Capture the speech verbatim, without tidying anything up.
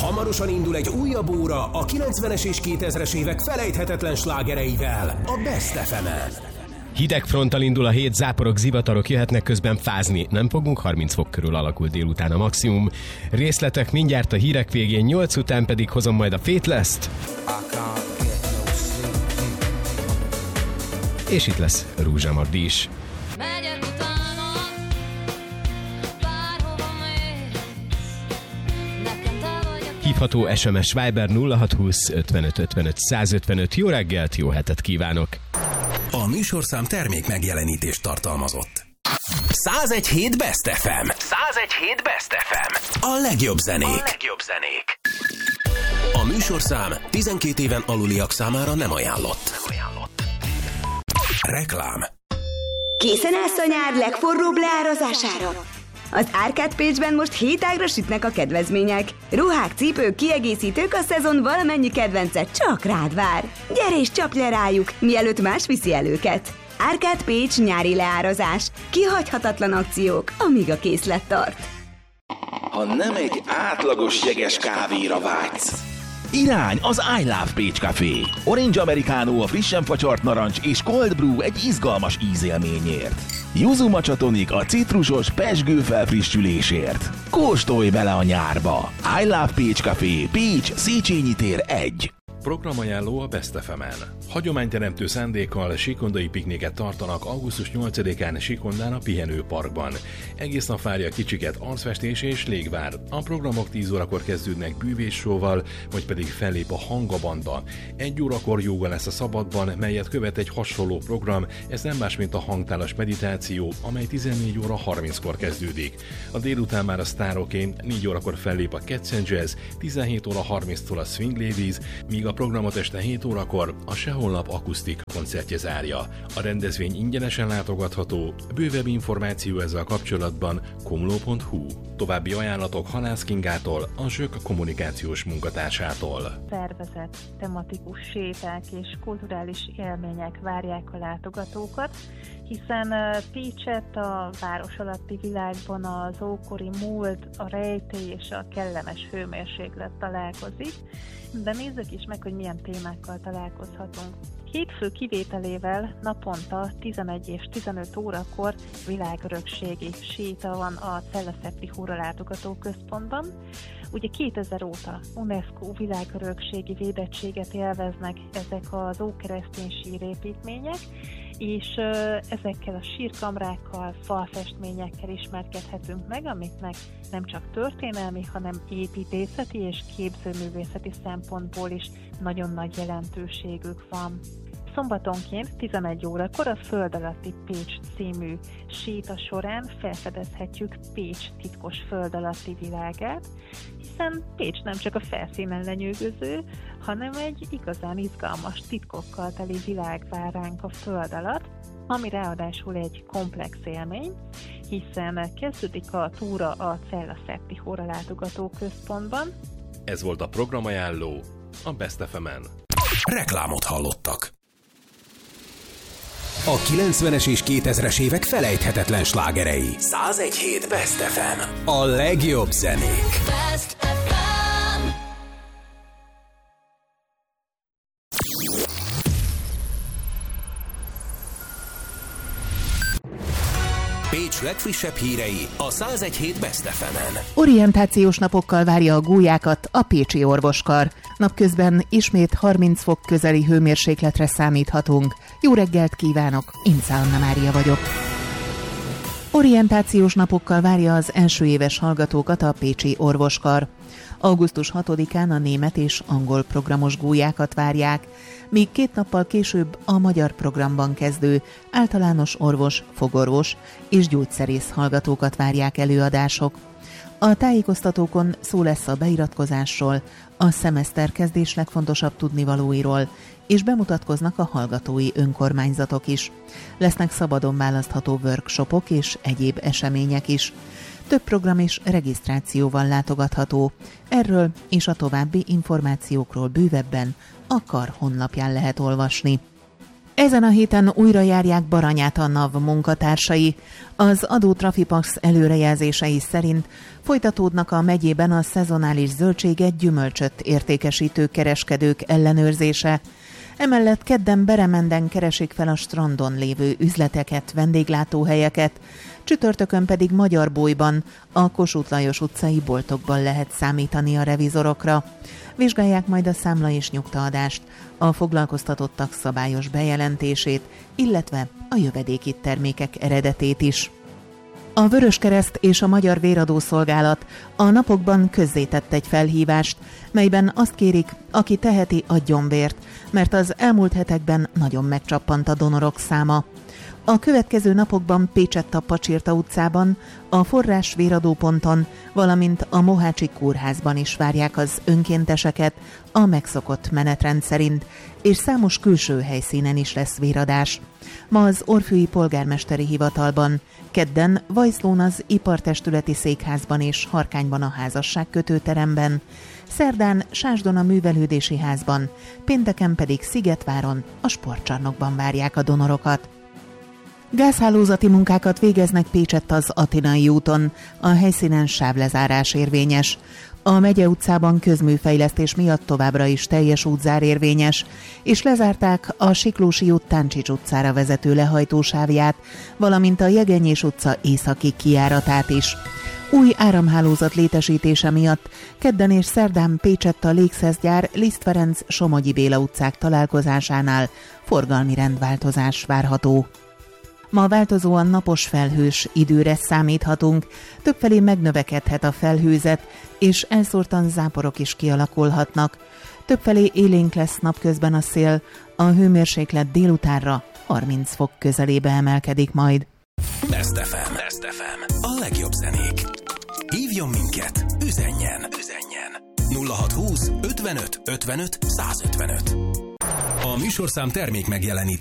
Hamarosan indul egy újabb óra a kilencvenes és kétezres évek felejthetetlen slágereivel a Best ef emen. Hideg fronttal indul a hét, záporok, zivatarok jöhetnek, közben fázni nem fogunk, harminc fok körül alakul délután a maximum. Részletek mindjárt a hírek végén, nyolc után pedig hozom majd a Faithless-t. És itt lesz Rúzsa Magdi is. Hívható es em es Viber nulla hat húsz ötvenöt ötvenöt százötvenöt. Jó reggelt, jó hetet kívánok! A műsorszám termék megjelenítést tartalmazott. százegy hét Best ef em. százegy hét Best ef em. A legjobb zenék. A legjobb zenék. A műsorszám tizenkét éven aluliak számára nem ajánlott. Nem ajánlott. Reklám. Készen állsz a nyár legforróbb leárazására? Az Arcade Page-ben most hét ágra sütnek a kedvezmények. Ruhák, cipők, kiegészítők, a szezon valamennyi kedvence csak rád vár. Gyere és csapj le rájuk, mielőtt más viszi el őket. Arcade Page nyári leárazás. Kihagyhatatlan akciók, amíg a készlet tart. Ha nem egy átlagos jeges kávéra vágysz, irány az I Love Pécs Café. Orange Americano a frissen facsart narancs és Cold Brew egy izgalmas ízélményért. Yuzu Matcha Tonic a citrusos pezsgő felfrissülésért. Kóstolj bele a nyárba! I Love Pécs Café, Pécs, Széchenyi tér egy. Programajánló a Best ef emen. Hagyományteremtő szándékkal sikondai pikniket tartanak augusztus nyolcadikán Sikondán a Pihenőparkban. Egész nap várja a kicsiket arcfestés és légvár. A programok tíz órakor kezdődnek bűvéssóval, vagy pedig fellép a Hangabanda. Egy órakor jóga lesz a Szabadban, melyet követ egy hasonló program, ez nem más, mint a hangtálas meditáció, amely tizennégy óra harminckor kezdődik. A délután már a sztároké, négy órakor fellép a Cats and Jazz, tizenhét óra harminctól a Swing Ladies, míg a programot este hét órakor a Sehollap akusztik koncertje zárja. A rendezvény ingyenesen látogatható, bővebb információ ezzel kapcsolatban komló pont hu. További ajánlatok Halász Kingától, a Zsök kommunikációs munkatársától. Szervezett, tematikus séták és kulturális élmények várják a látogatókat, hiszen Pécset a város alatti világban az ókori múlt, a rejtély és a kellemes hőmérséklet találkozik, de nézzük is meg, hogy milyen témákkal találkozhatunk. Hétfő kivételével naponta tizenegy és tizenöt órakor világörökségi séta van a Cella-Szepti Húra látogatóközpontban. Ugye kétezer óta UNESCO világörökségi védettséget élveznek ezek az ókeresztény sírépítmények, és ezekkel a sírkamrákkal, falfestményekkel ismerkedhetünk meg, amiknek nem csak történelmi, hanem építészeti és képzőművészeti szempontból is nagyon nagy jelentőségük van. Szombatonként tizenegy órakor a Föld alatti Pécs című séta során felfedezhetjük Pécs titkos föld alatti világát, hiszen Pécs nem csak a felszínen lenyűgöző, hanem egy igazán izgalmas titkokkal teli világ vár ránk a föld alatt, ami ráadásul egy komplex élmény, hiszen kezdődik a túra a Cella-Szepti Húra látogatóközpontban. Ez volt a programajánló a Best ef emen. Reklámot hallottak. A kilencvenes és kétezres évek felejthetetlen slágerei. százegy hét Best ef em. A legjobb zenék. Best ef em. Pécs legfrissebb hírei a százegy hét Best ef emen. Orientációs napokkal várja a gólyákat a pécsi orvoskar. Napközben ismét harminc fok közeli hőmérsékletre számíthatunk. Jó reggelt kívánok, Ince Anna Mária vagyok. Orientációs napokkal várja az első éves hallgatókat a pécsi orvoskar. augusztus hatodikán a német és angol programos gólyákat várják, míg két nappal később a magyar programban kezdő általános orvos, fogorvos és gyógyszerész hallgatókat várják előadások. A tájékoztatókon szó lesz a beiratkozásról, a szemeszter kezdés legfontosabb tudnivalóiról, és bemutatkoznak a hallgatói önkormányzatok is. Lesznek szabadon választható workshopok és egyéb események is. Több program is regisztrációval látogatható. Erről és a további információkról bővebben a kar honlapján lehet olvasni. Ezen a héten újra járják Baranyát a NAV munkatársai. Az adó Trafipax előrejelzései szerint folytatódnak a megyében a szezonális zöldséget, gyümölcsöt értékesítő kereskedők ellenőrzése. Emellett kedden Beremenden keresik fel a strandon lévő üzleteket, vendéglátóhelyeket, csütörtökön pedig Magyarbolyban, a Kossuth Lajos utcai boltokban lehet számítani a revizorokra. Vizsgálják majd a számla és nyugtaadást, a foglalkoztatottak szabályos bejelentését, illetve a jövedéki termékek eredetét is. A Vöröskereszt és a Magyar Véradószolgálat a napokban közzétett egy felhívást, melyben azt kérik, aki teheti, adjon vért, mert az elmúlt hetekben nagyon megcsappant a donorok száma. A következő napokban Pécsett a Pacsirta utcában, a Forrás véradóponton, valamint a Mohácsi kórházban is várják az önkénteseket a megszokott menetrend szerint, és számos külső helyszínen is lesz véradás. Ma az Orfűi Polgármesteri Hivatalban, kedden Vajszlón az Ipartestületi Székházban és Harkányban a Házasságkötőteremben, szerdán Sásdon a Művelődési Házban, pénteken pedig Szigetváron a Sportcsarnokban várják a donorokat. Gázhálózati munkákat végeznek Pécsett az Atinai úton, a helyszínen sávlezárás érvényes. A Megye utcában közműfejlesztés miatt továbbra is teljes útzár érvényes, és lezárták a Siklósi út Táncsics utcára vezető lehajtósávját, valamint a Jegényés utca északi kijáratát is. Új áramhálózat létesítése miatt kedden és szerdán Pécsett a Légszeszgyár Liszt Ferenc Somogyi Béla utcák találkozásánál forgalmi rendváltozás várható. Ma változóan napos felhős időre számíthatunk, többfelé megnövekedhet a felhőzet, és elszórtan záporok is kialakulhatnak. Többfelé élénk lesz napközben a szél, a hőmérséklet délutánra harminc fok közelébe emelkedik majd. Best ef em, Best ef em, a legjobb zenék. Hívjon minket, üzenjen, üzenjen. nulla hat húsz ötvenöt ötvenöt százötvenöt. A műsorszám termék megjelenítés